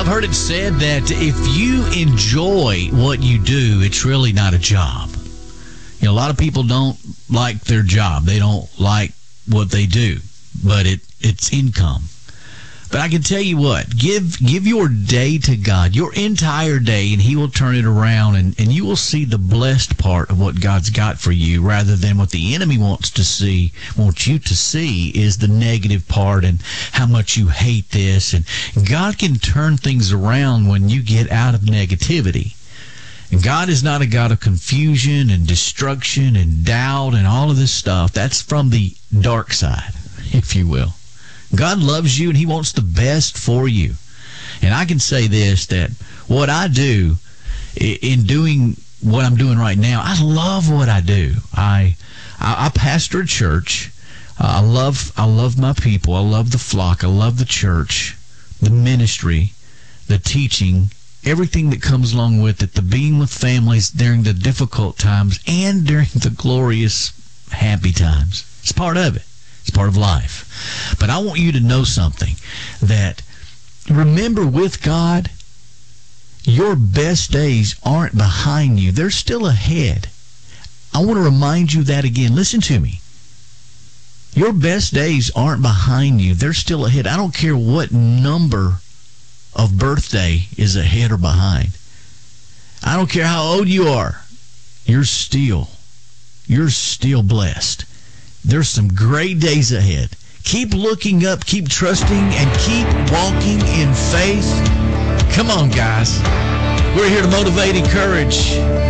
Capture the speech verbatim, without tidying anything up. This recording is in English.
I've heard it said that if you enjoy what you do, it's really not a job. You know, a lot of people don't like their job. They don't like what they do, but it it's income. But I can tell you what, give give your day to God, your entire day, and he will turn it around, and, and you will see the blessed part of what God's got for you, rather than what the enemy wants to see, wants you to see, is the negative part and how much you hate this. And God can turn things around when you get out of negativity. And God is not a God of confusion and destruction and doubt and all of this stuff. That's from the dark side, if you will. God loves you, and he wants the best for you. And I can say this, that what I do in doing what I'm doing right now, I love what I do. I I, I pastor a church. Uh, I love I love my people. I love the flock. I love the church, the ministry, the teaching, everything that comes along with it, the being with families during the difficult times and during the glorious, happy times. It's part of it. It's part of life. But I want you to know something, that remember, with God, your best days aren't behind you. They're still ahead. I want to remind you that again. Listen to me. Your best days aren't behind you. They're still ahead. I don't care what number of birthday is ahead or behind. I don't care how old you are. You're still, you're still blessed. There's some great days ahead. Keep looking up, keep trusting, and keep walking in faith. Come on, guys. We're here to motivate, encourage,